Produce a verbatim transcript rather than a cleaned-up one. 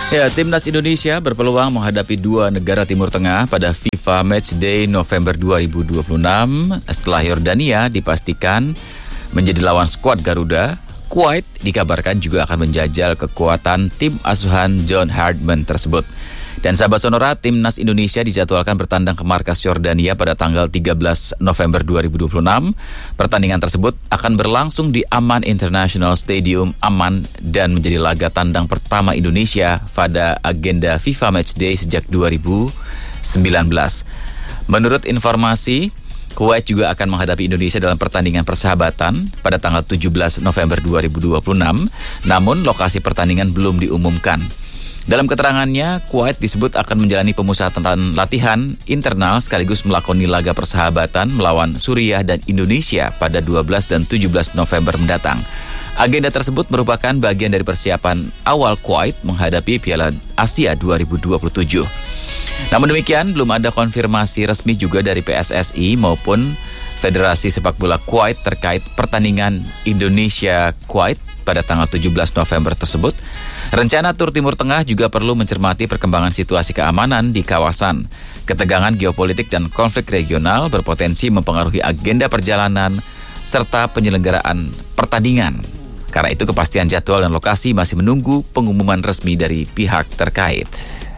Ya, Timnas Indonesia berpeluang menghadapi dua negara Timur Tengah pada FIFA Matchday November dua ribu dua puluh enam setelah Yordania dipastikan menjadi lawan skuad Garuda. Kuwait dikabarkan juga akan menjajal kekuatan tim asuhan John Herdman tersebut. Dan sahabat Sonora, Timnas Indonesia dijadwalkan bertandang ke markas Yordania pada tanggal tiga belas November dua ribu dua puluh enam. Pertandingan tersebut akan berlangsung di Amman International Stadium Amman dan menjadi laga tandang pertama Indonesia pada agenda FIFA Matchday sejak dua ribu sembilan belas. Menurut informasi, Kuwait juga akan menghadapi Indonesia dalam pertandingan persahabatan pada tanggal tujuh belas November dua ribu dua puluh enam, namun lokasi pertandingan belum diumumkan. Dalam keterangannya, Kuwait disebut akan menjalani pemusatan latihan internal sekaligus melakoni laga persahabatan melawan Suriah dan Indonesia pada dua belas dan tujuh belas November mendatang. Agenda tersebut merupakan bagian dari persiapan awal Kuwait menghadapi Piala Asia dua ribu dua puluh tujuh. Namun demikian, belum ada konfirmasi resmi juga dari P S S I maupun Federasi Sepak Bola Kuwait terkait pertandingan Indonesia-Kuwait pada tanggal tujuh belas November tersebut. Rencana tur Timur Tengah juga perlu mencermati perkembangan situasi keamanan di kawasan. Ketegangan geopolitik dan konflik regional berpotensi mempengaruhi agenda perjalanan serta penyelenggaraan pertandingan. Karena itu kepastian jadwal dan lokasi masih menunggu pengumuman resmi dari pihak terkait.